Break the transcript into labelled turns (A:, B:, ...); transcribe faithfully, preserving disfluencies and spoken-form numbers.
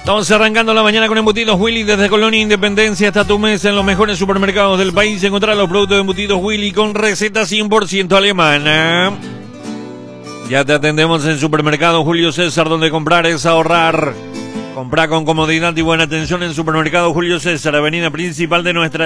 A: Estamos arrancando la mañana con embutidos Willy desde Colonia Independencia hasta tu mesa en los mejores supermercados del país. Encontrar los productos de embutidos Willy con receta cien por ciento alemana. Ya te atendemos en Supermercado Julio César, donde comprar es ahorrar. Compra con comodidad y buena atención en Supermercado Julio César, avenida principal de nuestra